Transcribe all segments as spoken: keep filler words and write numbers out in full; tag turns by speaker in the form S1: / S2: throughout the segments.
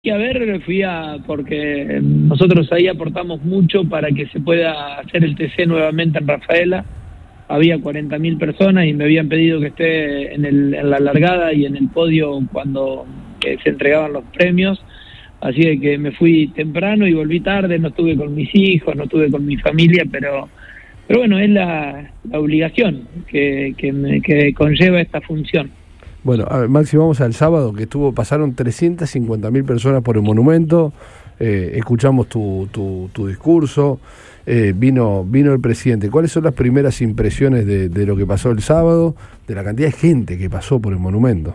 S1: Que a ver, fui a, porque nosotros ahí aportamos mucho para que se pueda hacer el T C nuevamente en Rafaela. Había cuarenta mil personas y me habían pedido que esté en, el, en la largada y en el podio cuando eh, se entregaban los premios. Así de que me fui temprano y volví tarde, no estuve con mis hijos, no estuve con mi familia, pero pero bueno, es la, la obligación que, que, me, que conlleva esta función.
S2: Bueno, a ver, Maxi, vamos al sábado, que estuvo, pasaron trescientas cincuenta mil personas por el monumento, eh, escuchamos tu, tu, tu discurso, eh, vino, vino el presidente. ¿Cuáles son las primeras impresiones de, de lo que pasó el sábado, de la cantidad de gente que pasó por el monumento?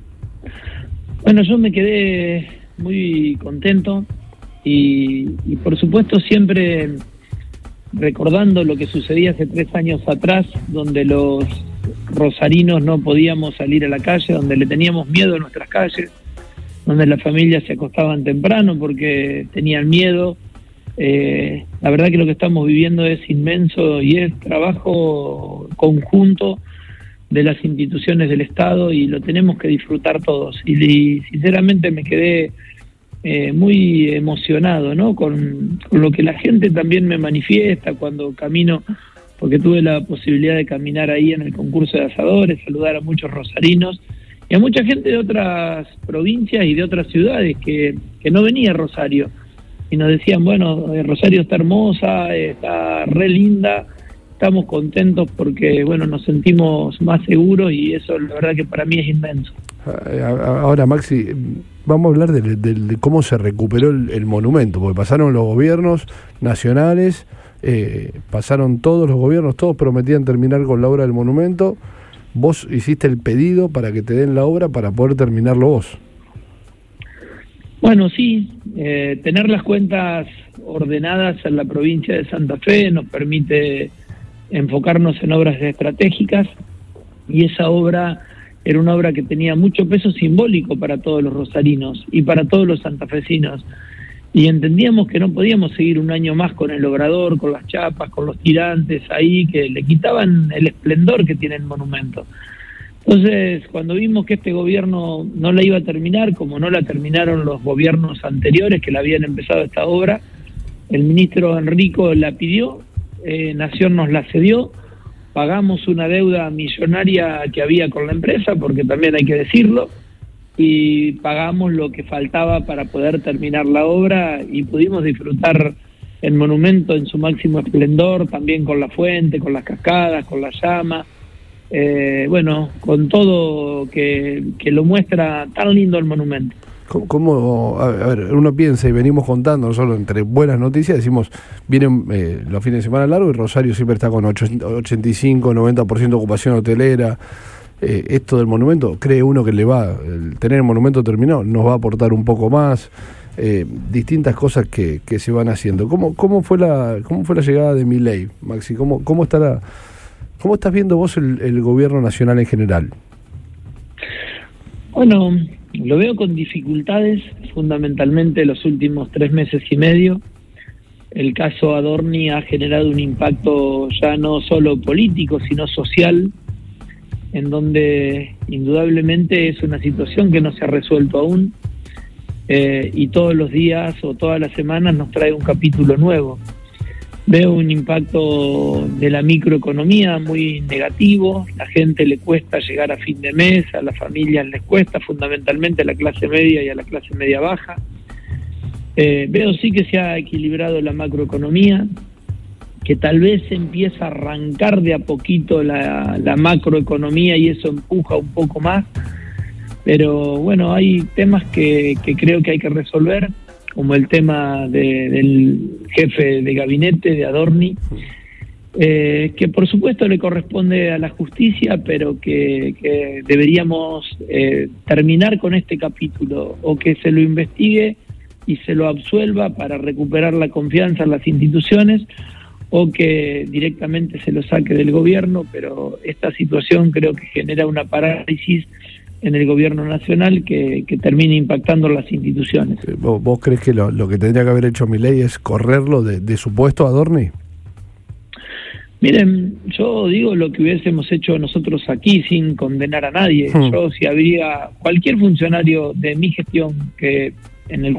S1: Bueno, yo me quedé muy contento y, y por supuesto siempre recordando lo que sucedía hace tres años atrás, donde los rosarinos no podíamos salir a la calle, donde le teníamos miedo a nuestras calles, donde las familias se acostaban temprano porque tenían miedo. Eh, la verdad que lo que estamos viviendo es inmenso y es trabajo conjunto de las instituciones del Estado y lo tenemos que disfrutar todos. Y, y sinceramente me quedé eh, muy emocionado, ¿no? Con, con lo que la gente también me manifiesta cuando camino, porque tuve la posibilidad de caminar ahí en el concurso de asadores, saludar a muchos rosarinos y a mucha gente de otras provincias y de otras ciudades que, que no venía a Rosario y nos decían, bueno, Rosario está hermosa, está re linda, estamos contentos porque, bueno, nos sentimos más seguros y eso la verdad que para mí es inmenso.
S2: Ahora, Maxi, vamos a hablar de, de, de cómo se recuperó el, el monumento, porque pasaron los gobiernos nacionales. Eh, pasaron todos los gobiernos, todos prometían terminar con la obra del monumento. Vos hiciste el pedido para que te den la obra para poder terminarlo vos.
S1: Bueno, sí, eh, tener las cuentas ordenadas en la provincia de Santa Fe nos permite enfocarnos en obras estratégicas y esa obra era una obra que tenía mucho peso simbólico para todos los rosarinos y para todos los santafesinos. Y entendíamos que no podíamos seguir un año más con el obrador, con las chapas, con los tirantes ahí, que le quitaban el esplendor que tiene el monumento. Entonces, cuando vimos que este gobierno no la iba a terminar, como no la terminaron los gobiernos anteriores que la habían empezado esta obra, el ministro Enrico la pidió, eh, Nación nos la cedió, pagamos una deuda millonaria que había con la empresa, porque también hay que decirlo, y pagamos lo que faltaba para poder terminar la obra y pudimos disfrutar el monumento en su máximo esplendor, también con la fuente, con las cascadas, con la llama, eh, bueno, con todo que, que lo muestra tan lindo el monumento.
S2: ¿Cómo, cómo a ver, uno piensa y venimos contando, no solo entre buenas noticias, decimos, vienen eh, los fines de semana largos y Rosario siempre está con ochenta y cinco, noventa por ciento de ocupación hotelera. Eh, esto del monumento, cree uno que le va, el tener el monumento terminado nos va a aportar un poco más, eh, distintas cosas que, que se van haciendo. ¿Cómo, cómo fue la cómo fue la llegada de Milei, Maxi? ¿Cómo, cómo, estará, cómo estás viendo vos el, el gobierno nacional en general?
S1: Bueno, lo veo con dificultades, fundamentalmente los últimos tres meses y medio. El caso Adorni ha generado un impacto ya no solo político, sino social, en donde indudablemente es una situación que no se ha resuelto aún, eh, y todos los días o todas las semanas nos trae un capítulo nuevo. Veo un impacto de la microeconomía muy negativo, la gente le cuesta llegar a fin de mes, a las familias les cuesta, fundamentalmente a la clase media y a la clase media baja. Eh, veo sí que se ha equilibrado la macroeconomía, que tal vez empieza a arrancar de a poquito la, la macroeconomía y eso empuja un poco más, pero bueno, hay temas que, que creo que hay que resolver, como el tema de, del jefe de gabinete de Adorni, eh, que por supuesto le corresponde a la justicia, pero que, que deberíamos eh, terminar con este capítulo, o que se lo investigue y se lo absuelva para recuperar la confianza en las instituciones, o que directamente se lo saque del gobierno, pero esta situación creo que genera una parálisis en el gobierno nacional que, que termine impactando las instituciones.
S2: ¿Vos, vos crees que lo, lo que tendría que haber hecho Milei es correrlo de, de su puesto a Adorni?
S1: Miren, yo digo lo que hubiésemos hecho nosotros aquí sin condenar a nadie. Hmm. Yo, si habría cualquier funcionario de mi gestión que en el